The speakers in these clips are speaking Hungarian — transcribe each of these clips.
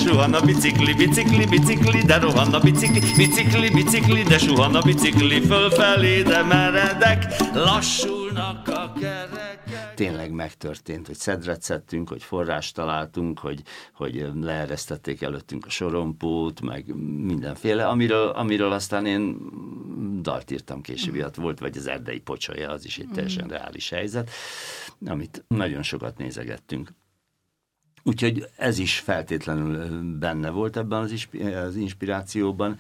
suhan a bicikli, bicikli, bicikli, de rohan a bicikli, bicikli, bicikli, de suhan a bicikli, fölfelé, de meredek, lassulnak a kerekek. Tényleg megtörtént, hogy szedret szedtünk, hogy forrást találtunk, hogy leeresztették előttünk a sorompót, meg mindenféle, amiről aztán én dalt írtam később, volt vagy az erdei pocsolya, az is egy teljesen reális helyzet, amit nagyon sokat nézegettünk. Úgyhogy ez is feltétlenül benne volt ebben az inspirációban,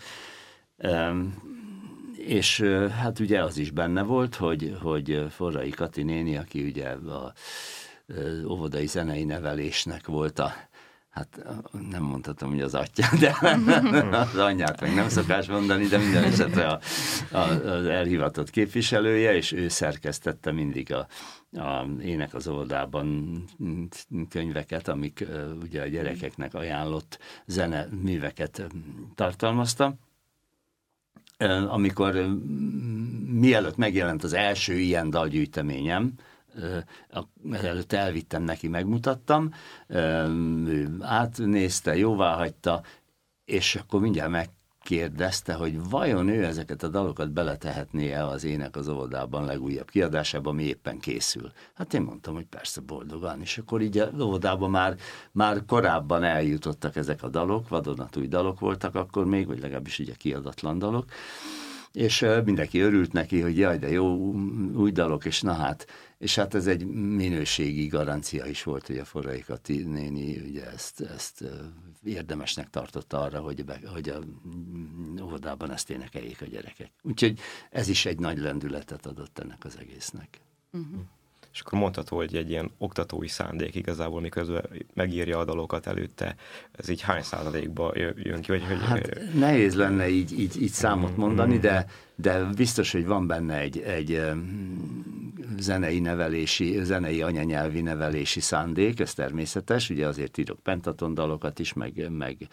és hát ugye az is benne volt, hogy Forrai Kati néni, aki ugye az óvodai zenei nevelésnek volt hát nem mondhatom, hogy az atya, de az anyját meg nem szokás mondani, de minden esetre az elhivatott képviselője, és ő szerkesztette mindig a Ének az óvodában könyveket, amik ugye a gyerekeknek ajánlott zeneműveket tartalmazta. Amikor mielőtt megjelent az első ilyen dalgyűjteményem, előtt elvittem neki, megmutattam, ő átnézte, jóváhagyta, és akkor mindjárt megkérdezte, hogy vajon ő ezeket a dalokat beletehetné-e az Ének az óvodában legújabb kiadásában, ami éppen készül. Hát én mondtam, hogy persze, boldogan, és akkor így az óvodában már korábban eljutottak ezek a dalok, vadonatúj dalok voltak akkor még, vagy legalábbis ugye kiadatlan dalok, és mindenki örült neki, hogy jaj, de jó, új dalok, és na hát, és hát ez egy minőségi garancia is volt, hogy a Forrai Kati néni ugye ezt érdemesnek tartotta arra, hogy a óvodában ezt énekeljék a gyerekek. Úgyhogy ez is egy nagy lendületet adott ennek az egésznek. Uh-huh. És akkor mondható, hogy egy ilyen oktatói szándék igazából, miközben megírja a dalokat előtte, ez így hány százalékba jön ki? Hát nehéz lenne így számot mondani, de biztos, hogy van benne egy zenei anyanyelvi nevelési szándék, ez természetes, ugye azért írok pentaton dalokat is, meg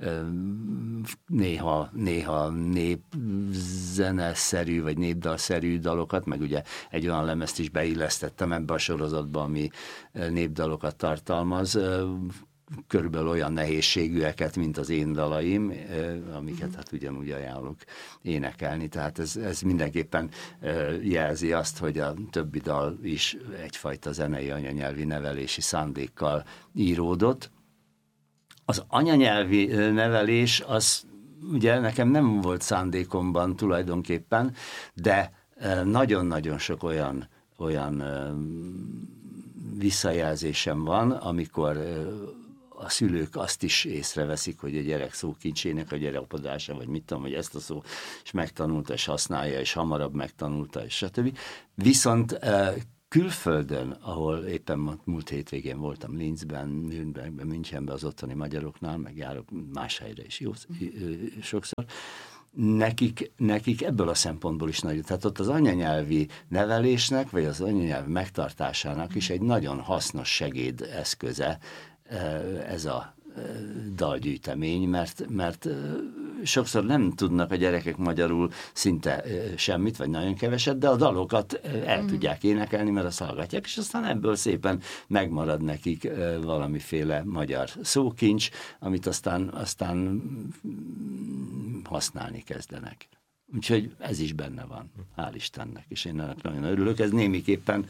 néha népzeneszerű, vagy népdalszerű dalokat, meg ugye egy olyan lemezt is beillesztettem ebbe a sorozatba, ami népdalokat tartalmaz, körülbelül olyan nehézségűeket, mint az én dalaim, amiket hát ugyanúgy ajánlok énekelni, tehát ez mindenképpen jelzi azt, hogy a többi dal is egyfajta zenei anyanyelvi nevelési szándékkal íródott. Az anyanyelvi nevelés, az ugye nekem nem volt szándékomban tulajdonképpen, de nagyon-nagyon sok olyan visszajelzésem van, amikor a szülők azt is észreveszik, hogy a gyerek szókincsének a gyerekapodása, vagy mit tudom, hogy ezt a szó is megtanulta, és használja, és hamarabb megtanulta, és stb. Viszont külföldön, ahol éppen múlt hétvégén voltam Linzben, Nürnbergben, Münchenben az ottani magyaroknál, meg járok más helyre is sokszor, nekik ebből a szempontból is nagy. Tehát ott az anyanyelvi nevelésnek, vagy az anyanyelvi megtartásának is egy nagyon hasznos segédeszköze ez a dalgyűjtemény, mert sokszor nem tudnak a gyerekek magyarul szinte semmit, vagy nagyon keveset, de a dalokat el tudják énekelni, mert azt hallgatják, és aztán ebből szépen megmarad nekik valamiféle magyar szókincs, amit aztán használni kezdenek. Úgyhogy ez is benne van, hál' Istennek, és én ennek nagyon örülök, ez némiképpen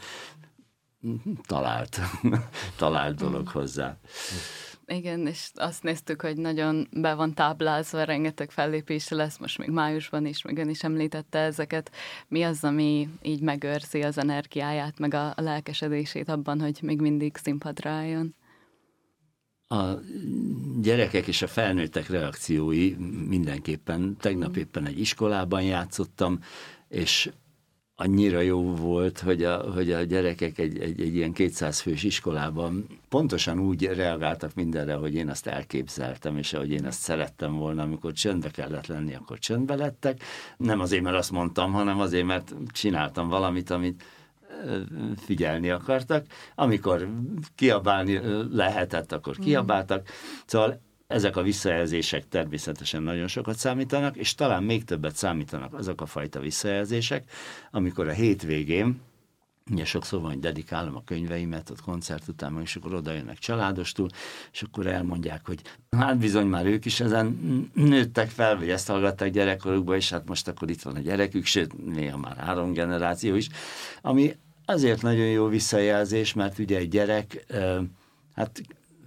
talált dolog hozzá. Igen, és azt néztük, hogy nagyon be van táblázva, rengeteg fellépése lesz, most még májusban is, meg ön is említette ezeket. Mi az, ami így megőrzi az energiáját, meg a lelkesedését abban, hogy még mindig színpadra álljon? A gyerekek és a felnőttek reakciói mindenképpen. Tegnap éppen egy iskolában játszottam, és annyira jó volt, hogy a gyerekek egy ilyen 200 fős iskolában pontosan úgy reagáltak mindenre, hogy én azt elképzeltem, és ahogy én azt szerettem volna, amikor csöndbe kellett lenni, akkor csöndbe lettek. Nem azért, mert azt mondtam, hanem azért, mert csináltam valamit, amit figyelni akartak. Amikor kiabálni lehetett, akkor kiabáltak. Szóval ezek a visszajelzések természetesen nagyon sokat számítanak, és talán még többet számítanak azok a fajta visszajelzések, amikor a hétvégén ugye sokszor van, hogy dedikálom a könyveimet, ott koncert után, és akkor oda jönnek családostul, és akkor elmondják, hogy hát bizony már ők is ezen nőttek fel, vagy ezt hallgatták gyerekkorukban, és hát most akkor itt van a gyerekük, sőt, néha már 3 generáció is, ami azért nagyon jó visszajelzés, mert ugye egy gyerek, hát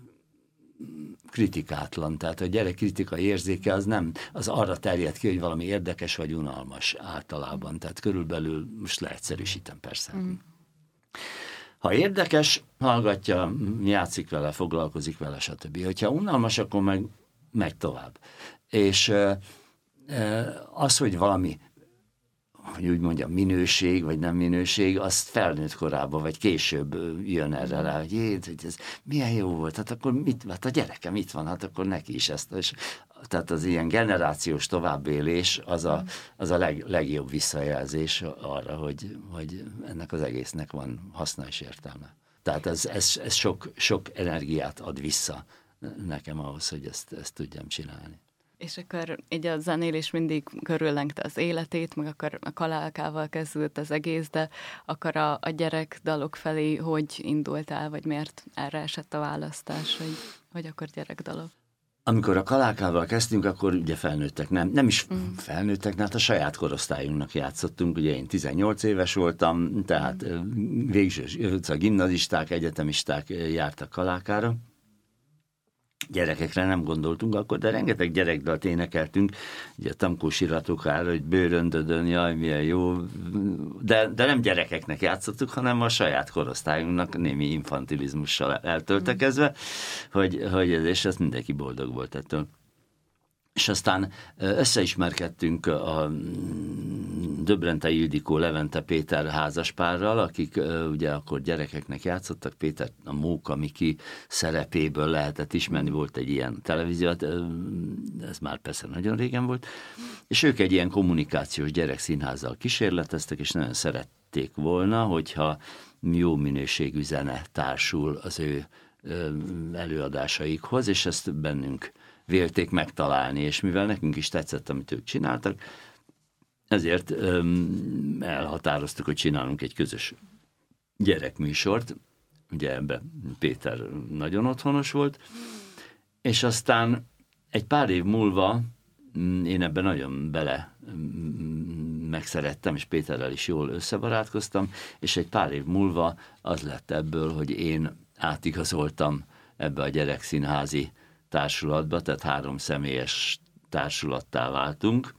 kritikátlan, tehát a gyerek kritikai érzéke az nem, az arra terjed ki, hogy valami érdekes vagy unalmas általában, tehát körülbelül, most leegyszerűsítem persze. Ha érdekes, hallgatja, játszik vele, foglalkozik vele, stb. Hogyha unalmas, akkor meg tovább. És az, hogy valami, hogy úgy mondjam, minőség, vagy nem minőség, azt felnőtt korában, vagy később jön erre rá, hogy ez milyen jó volt, hát akkor hát a gyerekem itt van, hát akkor neki is ezt. És, tehát az ilyen generációs továbbélés az a legjobb visszajelzés arra, hogy ennek az egésznek van haszna és értelme. Tehát ez sok energiát ad vissza nekem ahhoz, hogy ezt tudjam csinálni. És akkor így a zenélés mindig körüllengte az életét, meg akkor a Kalálkával kezdődött az egész, de akkor a gyerekdalok felé hogy indultál, vagy miért erre esett a választás, hogy akkor gyerekdalok? Amikor a Kalálkával kezdtünk, akkor ugye felnőttek, nem is felnőttek, hát a saját korosztályunknak játszottunk, ugye én 18 éves voltam, tehát végső a gimnazisták, egyetemisták jártak Kalálkára. Gyerekekre nem gondoltunk akkor, de rengeteg gyerekdalt énekeltünk, ugye Tamkós iratókára, hogy bőröndödön, jaj, milyen jó, de nem gyerekeknek játszottuk, hanem a saját korosztályunknak némi infantilizmussal eltöltekezve, és ez mindenki boldog volt ettől. És aztán összeismerkedtünk a Döbrentei Ildikó, Levente Péter házaspárral, akik ugye akkor gyerekeknek játszottak. Péter a Móka Miki szerepéből lehetett ismerni, volt egy ilyen televízió, ez már persze nagyon régen volt, és ők egy ilyen kommunikációs gyerekszínházzal kísérleteztek, és nagyon szerették volna, hogyha jó minőségű zene társul az ő előadásaikhoz, és ezt bennünk vélték megtalálni, és mivel nekünk is tetszett, amit ők csináltak, ezért elhatároztuk, hogy csinálunk egy közös gyerekműsort, ugye ebben Péter nagyon otthonos volt, és aztán egy pár év múlva én ebben nagyon megszerettem, és Péterrel is jól összebarátkoztam, és egy pár év múlva az lett ebből, hogy én átigazoltam ebbe a gyerekszínházi társulatba, tehát 3 személyes társulattá váltunk.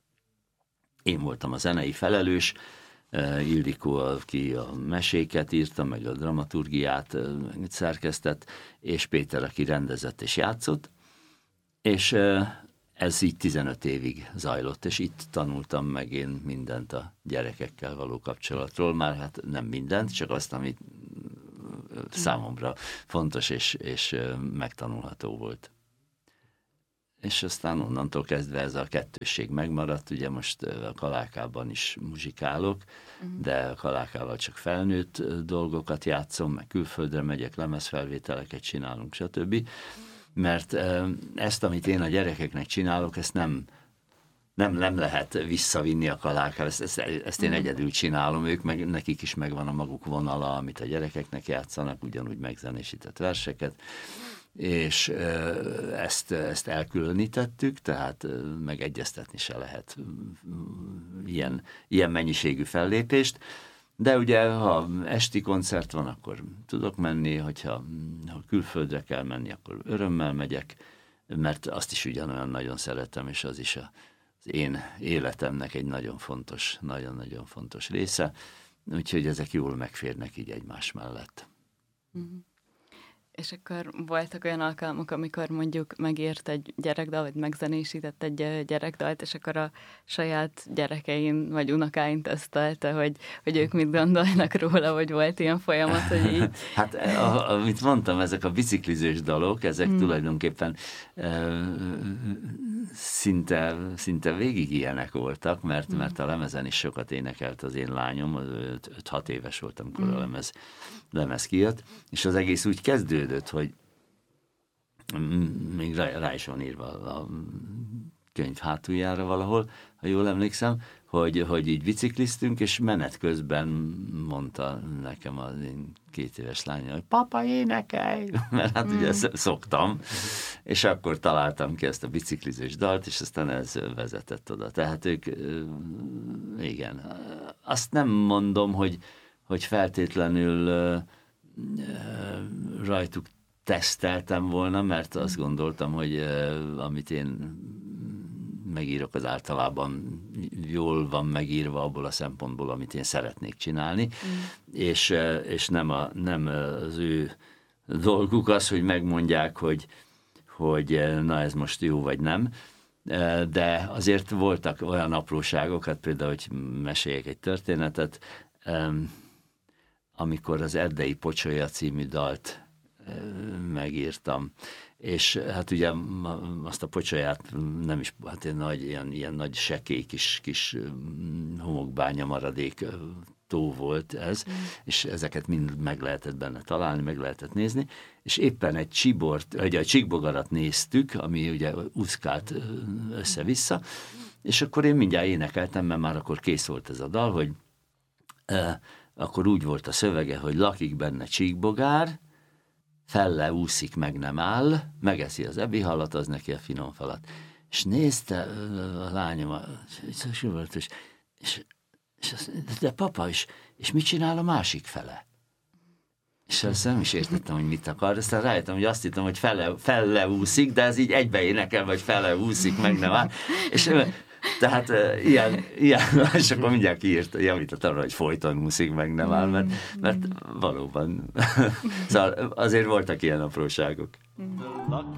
Én voltam a zenei felelős, Ildikó, aki a meséket írta, meg a dramaturgiát szerkesztett, és Péter, aki rendezett és játszott, és ez így 15 évig zajlott, és itt tanultam meg én mindent a gyerekekkel való kapcsolatról, már hát nem mindent, csak azt, amit számomra fontos és megtanulható volt. És aztán onnantól kezdve ez a kettősség megmaradt, ugye most a Kalálkában is muzsikálok, de a Kalálkával csak felnőtt dolgokat játszom, meg külföldre megyek, lemezfelvételeket csinálunk, stb. Mert ezt, amit én a gyerekeknek csinálok, ezt nem lehet visszavinni a Kalálkára, ezt én egyedül csinálom, nekik is megvan a maguk vonala, amit a gyerekeknek játszanak, ugyanúgy megzenésített verseket, és ezt elkülönítettük, tehát megegyeztetni se lehet ilyen mennyiségű fellépést, de ugye, ha esti koncert van, akkor tudok menni, ha külföldre kell menni, akkor örömmel megyek, mert azt is ugyanolyan nagyon szeretem, és az is az én életemnek egy nagyon-nagyon fontos része, úgyhogy ezek jól megférnek így egymás mellett. És akkor voltak olyan alkalmak, amikor mondjuk megírt egy gyerekdal, vagy megzenésített egy gyerekdalt, és akkor a saját gyerekein, vagy unokáin tesztelte, hogy ők mit gondolnak róla, vagy volt ilyen folyamat, hogy így... Hát, amit mondtam, ezek a biciklizős dalok, ezek tulajdonképpen szinte végig ilyenek voltak, mert a lemezen is sokat énekelt az én lányom, 5-6 éves voltam, amikor a lemez kijött, és az egész úgy kezdődött, hogy még rá is van írva a könyv hátuljára valahol, ha jól emlékszem, hogy így bicikliztünk, és menet közben mondta nekem az én 2 éves lányom, hogy papa, énekelj! Mert hát ugye szoktam, és akkor találtam ki ezt a biciklizős dalt, és aztán ez vezetett oda. Tehát ők, igen, azt nem mondom, hogy feltétlenül rajtuk teszteltem volna, mert azt gondoltam, hogy amit én megírok, az általában jól van megírva abból a szempontból, amit én szeretnék csinálni, és nem az ő dolguk az, hogy megmondják, hogy na ez most jó vagy nem, de azért voltak olyan apróságok, hát például, hogy meséljek egy történetet, amikor az Erdei Pocsolya című dalt megírtam, és hát ugye azt a pocsolyát nem is, hát ilyen nagy sekély kis homokbánya maradék tó volt ez, és ezeket mind meg lehetett benne találni, meg lehetett nézni, és éppen egy csíkbogarat néztük, ami ugye úszkált össze-vissza, és akkor én mindjárt énekeltem, mert már akkor kész volt ez a dal, hogy akkor úgy volt a szövege, hogy lakik benne csíkbogár, felle úszik, meg nem áll, megeszi az ebihalat, az neki a finom falat. És nézte a lányom, és de papa is, és mit csinál a másik fele? És azt nem is értettem, hogy mit akar, aztán rájöttem, hogy azt hittem, hogy felle úszik, de ez így egybe énekel, vagy fele úszik, meg nem áll. És tehát ilyen, és akkor mindjárt javított arra, hogy folyton úszik, meg nem áll, mert valóban szóval azért voltak ilyen apróságok.